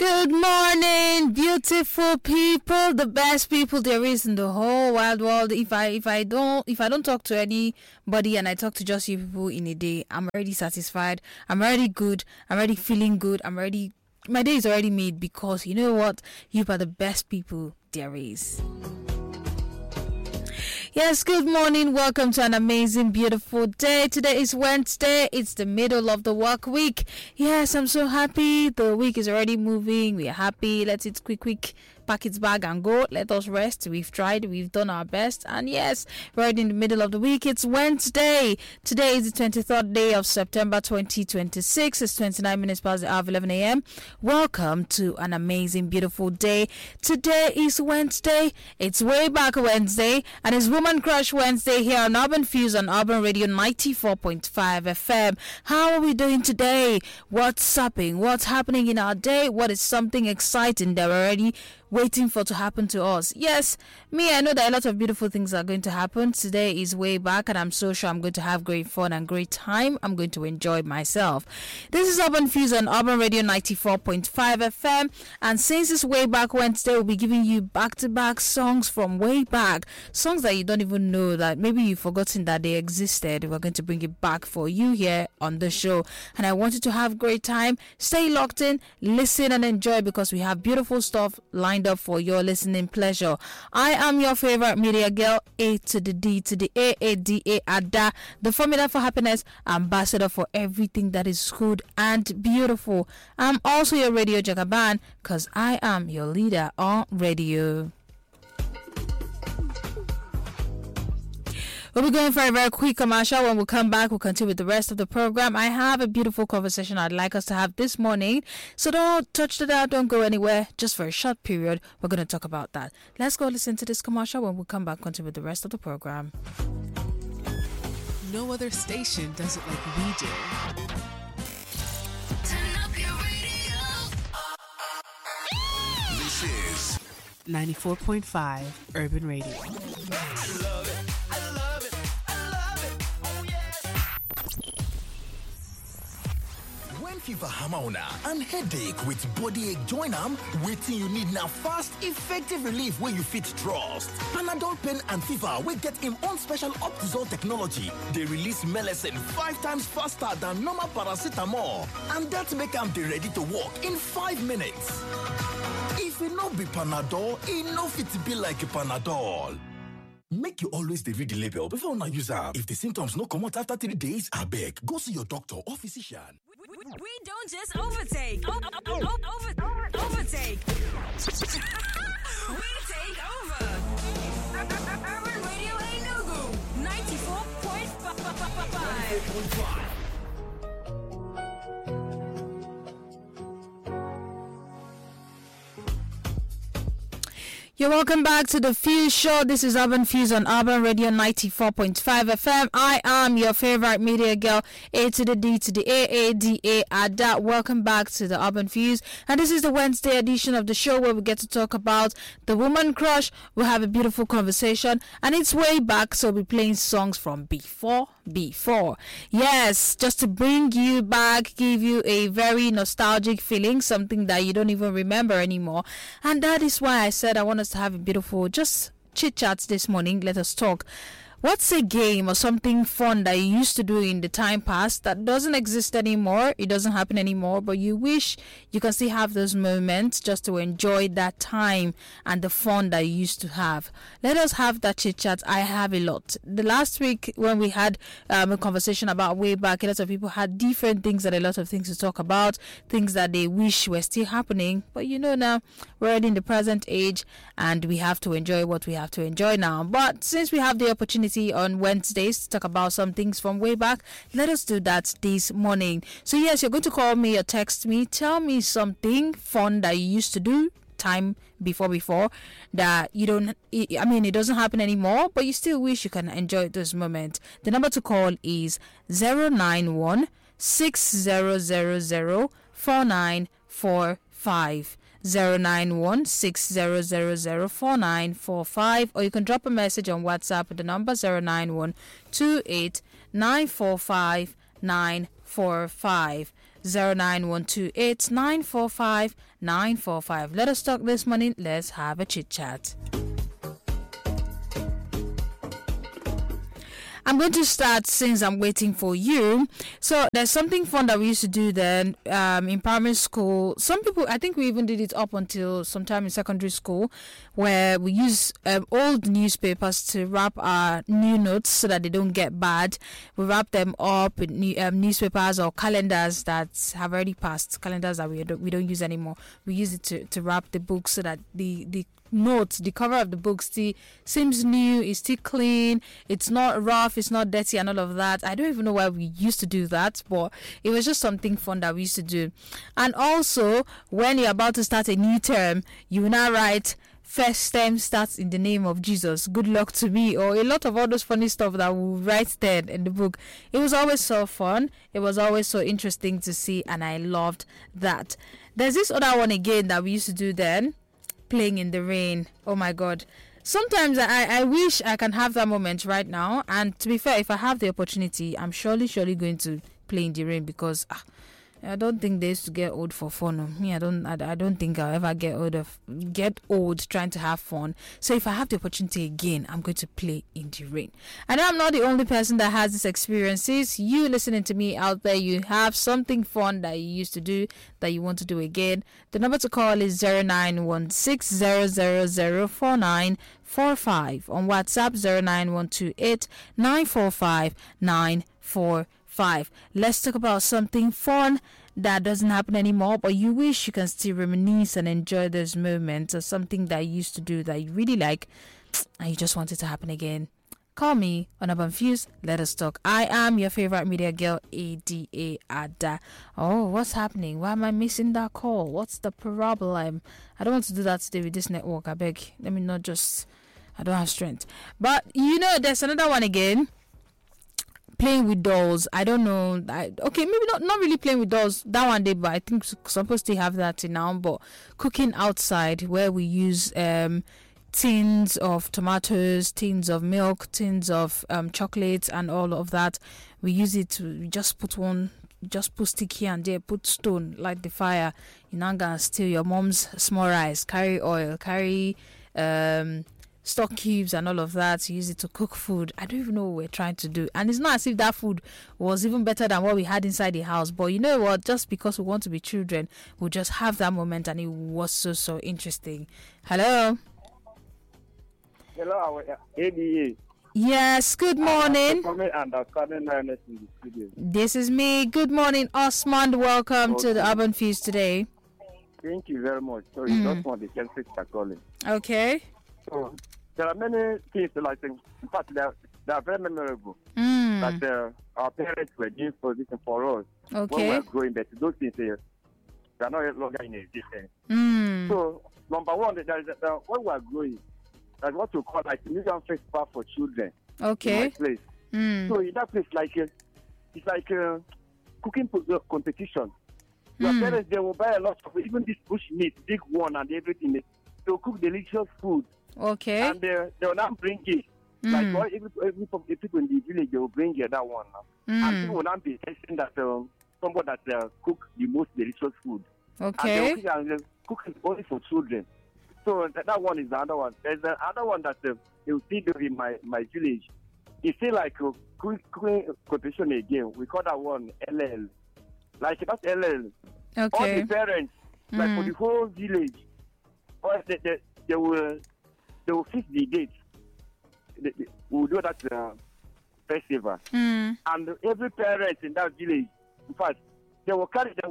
Good morning, beautiful people, the best people there is in the whole wide world. If I don't talk to anybody and I talk to just you people in a day, I'm already satisfied. I'm already good. I'm already feeling good. My day is already made because you know what? You are the best people there is. Yes, good morning. Welcome to an amazing, beautiful day. Today is Wednesday. It's the middle of the work week. Yes, I'm so happy. The week is already moving. We are happy. Let's eat quick. Pack its bag and go. Let us rest. We've tried. We've done our best. And yes, right in the middle of the week. It's Wednesday. Today is the 23rd day of September 2026. It's 29 minutes past the hour of 11 a.m. Welcome to an amazing, beautiful day. Today is Wednesday. It's way back Wednesday. And it's Woman Crush Wednesday here on Urban Fuse on Urban Radio 94.5 FM. How are we doing today? What's happening? What's happening in our day? What is something exciting that we're already waiting for to happen to us? Yes, I know that a lot of beautiful things are going to happen. Today is way back and I'm so sure I'm going to have great fun and great time. I'm going to enjoy myself. This is Urban Fuse on Urban Radio 94.5 FM, and since it's way back Wednesday, we'll be giving you back-to-back songs from way back, songs that you don't even know, that maybe you've forgotten that they existed. We're going to bring it back for you here on the show, and I want you to have great time. Stay locked in, listen and enjoy, because we have beautiful stuff lined up for your listening pleasure. I am your favorite media girl, A to the D to the A-A-D-A, Ada, the formula for happiness, ambassador for everything that is good and beautiful. I'm also your radio jagaban, because I am your leader on radio. We'll be going for a very quick commercial. When we come back, we'll continue with the rest of the program. I have a beautiful conversation I'd like us to have this morning. So don't touch the dial, don't go anywhere. Just for a short period, we're going to talk about that. Let's go listen to this commercial. When we come back, continue with the rest of the program. No other station does it like we do. Turn up your radio. This is 94.5 Urban Radio. I love it. I love it. I love it. Oh yes. When fever hammer on and headache with body ache join am, waiting you need now fast, effective relief where you fit trust. Panadol pain and fever will get him own special Optizol technology. They release medicine 5 times faster than normal paracetamol, and that make them be ready to work in 5 minutes. If it not be Panadol, it no fit be like a Panadol. Make you always read the label before una use am. If the symptoms no come out after 3 days, abeg go see your doctor or physician. We don't just overtake. Overtake. We take over. Urban Radio Enugu 94.5. You're welcome back to the Fuse Show. This is Urban Fuse on Urban Radio 94.5 FM. I am your favorite media girl, A to the D to the A-A-D-A, Ada. Welcome back to the Urban Fuse. And this is the Wednesday edition of the show where we get to talk about the woman crush. We'll have a beautiful conversation. And it's way back, so we'll be playing songs from before. Yes, just to bring you back, give you a very nostalgic feeling, something that you don't even remember anymore. And that is why I said I want us to have a beautiful just chit chat this morning. Let us talk. What's a game or something fun that you used to do in the time past that doesn't exist anymore? It doesn't happen anymore, but you wish you can still have those moments just to enjoy that time and the fun that you used to have. Let us have that chit chat. I have a lot. The last week when we had a conversation about way back, a lot of people had different things and a lot of things to talk about, things that they wish were still happening. But you know now, we're already in the present age and we have to enjoy what we have to enjoy now. But since we have the opportunity on Wednesdays to talk about some things from way back, let us do that this morning. So yes, you're going to call me or text me. Tell me something fun that you used to do time before that you don't, it doesn't happen anymore, but you still wish you can enjoy those moments. The number to call is 091 6000 4945. 09160004945, or you can drop a message on WhatsApp at the number 09128945945. 09128945 Let us talk this morning. Let's have a chit chat. I'm going to start since I'm waiting for you. So there's something fun that we used to do then in primary school. Some people, I think we even did it up until sometime in secondary school, where we use old newspapers to wrap our new notes so that they don't get bad. We wrap them up in newspapers or calendars that have already passed, calendars that we don't use anymore. We use it to wrap the books so that the notes, the cover of the book still seems new, it's still clean, it's not rough, it's not dirty and all of that. I don't even know why we used to do that, but it was just something fun that we used to do. And also, when you're about to start a new term, you will now write first term starts in the name of Jesus, good luck to me, or a lot of all those funny stuff that we write there in the book. It was always so fun, it was always so interesting to see, and I loved that. There's this other one again that we used to do then, playing in the rain. Oh my god, sometimes I wish I can have that moment right now, and to be fair, if I have the opportunity, I'm surely going to play in the rain, because I don't think they used to get old for fun. Me, I don't think I'll ever get old trying to have fun. So if I have the opportunity again, I'm going to play in the rain. I know I'm not the only person that has these experiences. You listening to me out there, you have something fun that you used to do that you want to do again. The number to call is 091600004945. On WhatsApp 09128945945. Let's talk about something fun that doesn't happen anymore, but you wish you can still reminisce and enjoy those moments, or something that you used to do that you really like and you just want it to happen again. Call me on Urban Fuse. Let us talk. I am your favorite media girl, Ada Ada. Oh, what's happening? Why am I missing that call? What's the problem? I don't want to do that today with this network. I beg. Let me not just... I don't have strength. But, there's another one again. Playing with dolls. I don't know. Okay, maybe not really playing with dolls that one day, but I think supposed to have that now. But cooking outside, where we use tins of tomatoes, tins of milk, tins of chocolates, and all of that. We use it to just put stick here and there, put stone, light the fire. You're not gonna steal your mom's small rice, carry oil, carry stock cubes and all of that, use it to cook food. I don't even know what we're trying to do, and it's not as if that food was even better than what we had inside the house, but you know what, just because we want to be children, we'll just have that moment, and it was so interesting. Hello, ABA. Yes, good morning. And This is me. Good morning, Osman. Welcome to the Urban Fuse today. Thank you very much. So you just want the Celtics are calling. Okay. So there are many things like, in fact, they are very memorable. That our parents were doing position for us when we were growing, but those things they are not longer in existence. So number one, there is when we are growing, that's what we call like Million Festival for children. Okay. In my place. So in that place, it's like cooking competition. Your parents, they will buy a lot of, even this bush meat, big one and everything. They'll cook delicious food. Okay. And they will not bring it. Like every people in the village, they will bring it, that one. And people will not be tasting that somebody that cook the most delicious food. Okay. And they cook it only for children. So that one is the other one. There's the other one that they will see in my village. It's still like cooking competition again. We call that one LL. Like that's LL. Okay. All the parents, like for the whole village, they will fix the date. They will do that festival. And every parent in that village, in fact, they will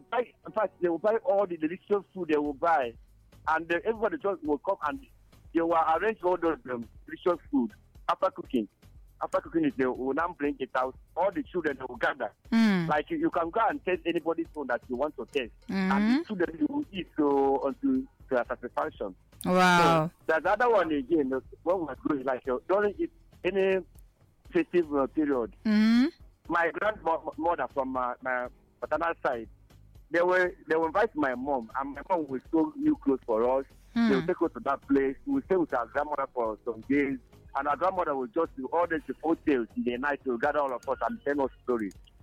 buy all the delicious food they will buy. And everybody just will come and they will arrange all those delicious food after cooking. After cooking, they will now bring it out. All the children they will gather. Like you can go and taste anybody's food that you want to taste. And the children you will eat until their satisfaction. Wow. So there's another one again, when we were growing, like during any festive period, my grandmother from my paternal side, they will invite my mom, and my mom will sew new clothes for us. They will take us to that place. We will stay with our grandmother for some days, and our grandmother will just do all these hotels in the night to gather all of us and tell us stories.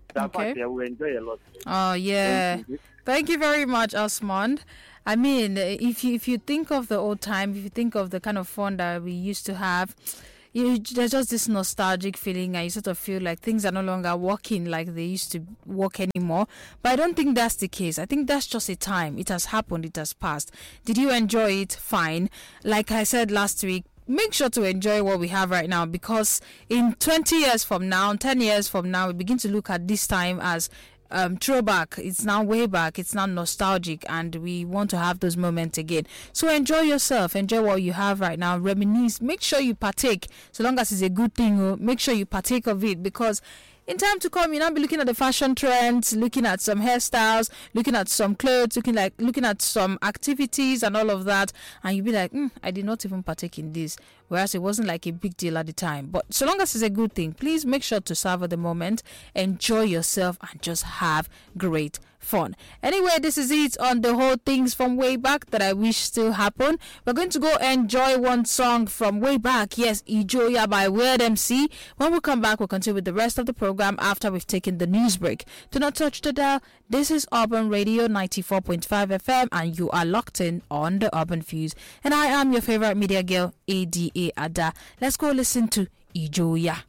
That Okay. part, we enjoy a lot. Oh yeah. Thank you. Thank you very much, Osmond. I mean, if you think of the old time, if you think of the kind of fun that we used to have, there's just this nostalgic feeling, and you sort of feel like things are no longer working like they used to work anymore. But I don't think that's the case. I think that's just a time. It has happened. It has passed. Did you enjoy it? Fine. Like I said last week, make sure to enjoy what we have right now, because in 20 years from now, 10 years from now, we begin to look at this time as throwback. It's now way back. It's now nostalgic, and we want to have those moments again. So enjoy yourself. Enjoy what you have right now. Reminisce. Make sure you partake. So long as it's a good thing, make sure you partake of it, because in time to come, you'll now be looking at the fashion trends, looking at some hairstyles, looking at some clothes, looking at some activities and all of that, and you'll be like, I did not even partake in this, whereas it wasn't like a big deal at the time. But so long as it's a good thing, please make sure to savor the moment, enjoy yourself, and just have great fun. Anyway, this is it on the whole things from way back that I wish still happen. We're going to go enjoy one song from way back. Yes, Ijoya by Weird MC. When we come back, we'll continue with the rest of the program after we've taken the news break. Do not touch the dial. This is Urban Radio 94.5 FM, and you are locked in on the Urban Fuse. And I am your favorite media girl, ADA Ada. Let's go listen to Ijoya.